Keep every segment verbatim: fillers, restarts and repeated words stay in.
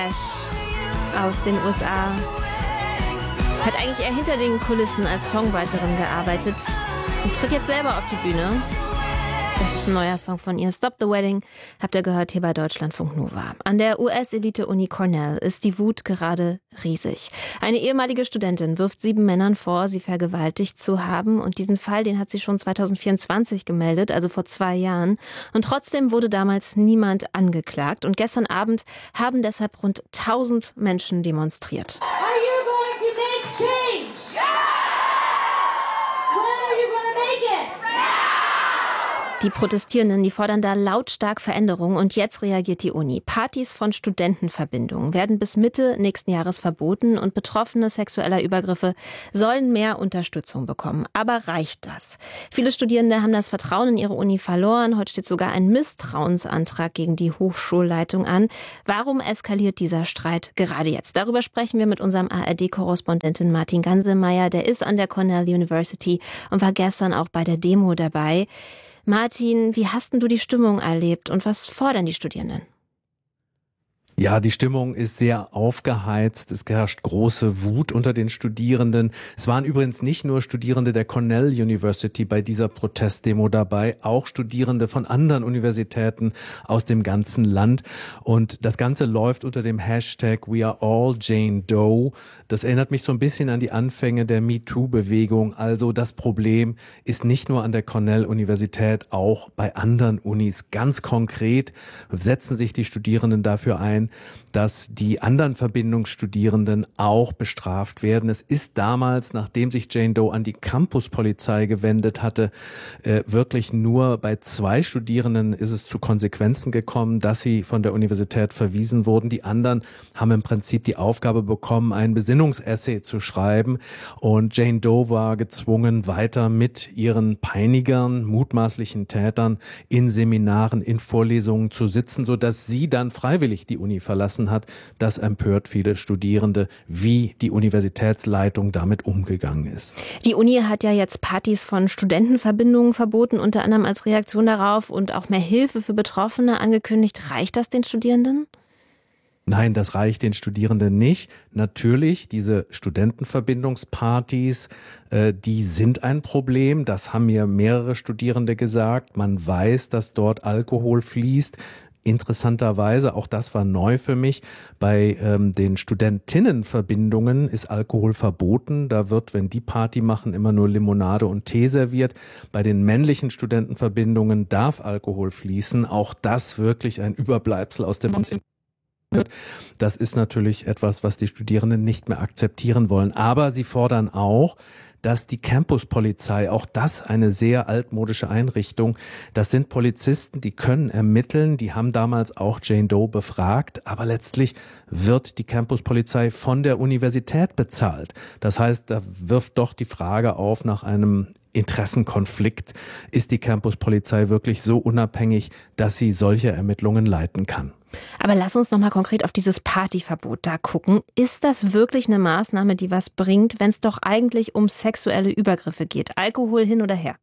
Cash aus den U S A hat eigentlich eher hinter den Kulissen als Songwriterin gearbeitet und tritt jetzt selber auf die Bühne. Das ist ein neuer Song von ihr, Stop the Wedding, habt ihr gehört hier bei Deutschlandfunk Nova. An der U S-Elite-Uni Cornell ist die Wut gerade riesig. Eine ehemalige Studentin wirft sieben Männern vor, sie vergewaltigt zu haben. Und diesen Fall, den hat sie schon zwanzig vierundzwanzig gemeldet, also vor zwei Jahren. Und trotzdem wurde damals niemand angeklagt. Und gestern Abend haben deshalb rund tausend Menschen demonstriert. Are you going to make change? Yeah! When are you going to make it? Die Protestierenden, die fordern da lautstark Veränderungen und jetzt reagiert die Uni. Partys von Studentenverbindungen werden bis Mitte nächsten Jahres verboten und Betroffene sexueller Übergriffe sollen mehr Unterstützung bekommen. Aber reicht das? Viele Studierende haben das Vertrauen in ihre Uni verloren. Heute steht sogar ein Misstrauensantrag gegen die Hochschulleitung an. Warum eskaliert dieser Streit gerade jetzt? Darüber sprechen wir mit unserem A R D-Korrespondenten Martin Gansemeyer. Der ist an der Cornell University und war gestern auch bei der Demo dabei. Martin, wie hast denn du die Stimmung erlebt und was fordern die Studierenden? Ja, die Stimmung ist sehr aufgeheizt. Es herrscht große Wut unter den Studierenden. Es waren übrigens nicht nur Studierende der Cornell University bei dieser Protestdemo dabei, auch Studierende von anderen Universitäten aus dem ganzen Land. Und das Ganze läuft unter dem Hashtag We are all Jane Doe. Das erinnert mich so ein bisschen an die Anfänge der MeToo-Bewegung. Also das Problem ist nicht nur an der Cornell Universität, auch bei anderen Unis. Ganz konkret setzen sich die Studierenden dafür ein, dass die anderen Verbindungsstudierenden auch bestraft werden. Es ist damals, nachdem sich Jane Doe an die Campuspolizei gewendet hatte, äh, wirklich nur bei zwei Studierenden ist es zu Konsequenzen gekommen, dass sie von der Universität verwiesen wurden. Die anderen haben im Prinzip die Aufgabe bekommen, ein Besinnungsessay zu schreiben. Und Jane Doe war gezwungen, weiter mit ihren Peinigern, mutmaßlichen Tätern in Seminaren, in Vorlesungen zu sitzen, sodass sie dann freiwillig die Uni verlassen hat. Das empört viele Studierende, wie die Universitätsleitung damit umgegangen ist. Die Uni hat ja jetzt Partys von Studentenverbindungen verboten, unter anderem als Reaktion darauf und auch mehr Hilfe für Betroffene angekündigt. Reicht das den Studierenden? Nein, das reicht den Studierenden nicht. Natürlich, diese Studentenverbindungspartys, äh, die sind ein Problem. Das haben mir mehrere Studierende gesagt. Man weiß, dass dort Alkohol fließt. Interessanterweise, auch das war neu für mich, bei ähm, den Studentinnenverbindungen ist Alkohol verboten. Da wird, wenn die Party machen, immer nur Limonade und Tee serviert. Bei den männlichen Studentenverbindungen darf Alkohol fließen. Auch das wirklich ein Überbleibsel aus dem Das ist natürlich etwas, was die Studierenden nicht mehr akzeptieren wollen. Aber sie fordern auch, dass die Campuspolizei, auch das eine sehr altmodische Einrichtung, das sind Polizisten, die können ermitteln, die haben damals auch Jane Doe befragt, aber letztlich wird die Campuspolizei von der Universität bezahlt. Das heißt, da wirft doch die Frage auf nach einem Interessenkonflikt. Ist die Campuspolizei wirklich so unabhängig, dass sie solche Ermittlungen leiten kann? Aber lass uns noch mal konkret auf dieses Partyverbot da gucken. Ist das wirklich eine Maßnahme, die was bringt, wenn es doch eigentlich um sexuelle Übergriffe geht? Alkohol hin oder her?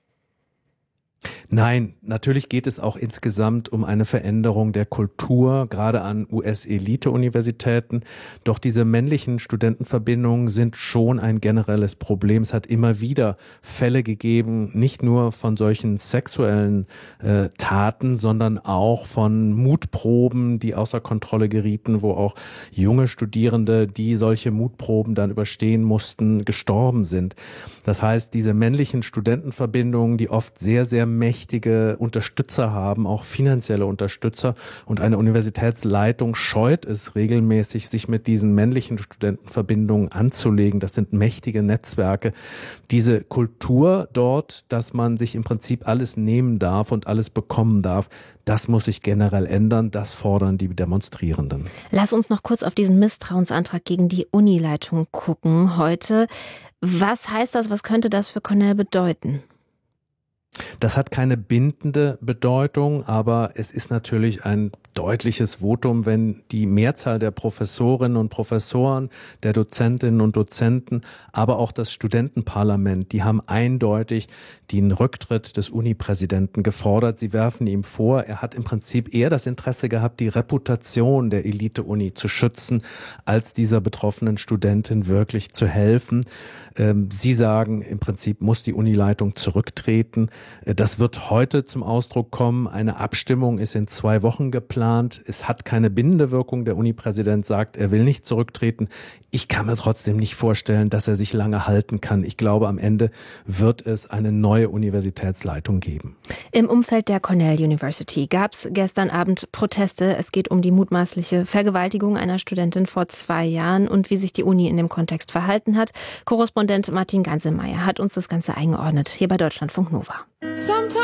Nein, natürlich geht es auch insgesamt um eine Veränderung der Kultur, gerade an U S-Elite-Universitäten. Doch diese männlichen Studentenverbindungen sind schon ein generelles Problem. Es hat immer wieder Fälle gegeben, nicht nur von solchen sexuellen äh, Taten, sondern auch von Mutproben, die außer Kontrolle gerieten, wo auch junge Studierende, die solche Mutproben dann überstehen mussten, gestorben sind. Das heißt, diese männlichen Studentenverbindungen, die oft sehr, sehr mächtige Unterstützer haben, auch finanzielle Unterstützer. Und eine Universitätsleitung scheut es regelmäßig, sich mit diesen männlichen Studentenverbindungen anzulegen. Das sind mächtige Netzwerke. Diese Kultur dort, dass man sich im Prinzip alles nehmen darf und alles bekommen darf, das muss sich generell ändern. Das fordern die Demonstrierenden. Lass uns noch kurz auf diesen Misstrauensantrag gegen die Unileitung gucken heute. Was heißt das? Was könnte das für Cornell bedeuten? Das hat keine bindende Bedeutung, aber es ist natürlich ein deutliches Votum, wenn die Mehrzahl der Professorinnen und Professoren, der Dozentinnen und Dozenten, aber auch das Studentenparlament, die haben eindeutig den Rücktritt des Uni-Präsidenten gefordert. Sie werfen ihm vor, er hat im Prinzip eher das Interesse gehabt, die Reputation der Elite-Uni zu schützen, als dieser betroffenen Studentin wirklich zu helfen. Sie sagen, im Prinzip muss die Unileitung zurücktreten. Das wird heute zum Ausdruck kommen. Eine Abstimmung ist in zwei Wochen geplant. Es hat keine bindende Wirkung. Der Uni-Präsident sagt, er will nicht zurücktreten. Ich kann mir trotzdem nicht vorstellen, dass er sich lange halten kann. Ich glaube, am Ende wird es eine neue Universitätsleitung geben. Im Umfeld der Cornell University gab es gestern Abend Proteste. Es geht um die mutmaßliche Vergewaltigung einer Studentin vor zwei Jahren und wie sich die Uni in dem Kontext verhalten hat. Korrespondent Martin Ganselmeier hat uns das Ganze eingeordnet, hier bei Deutschlandfunk Nova.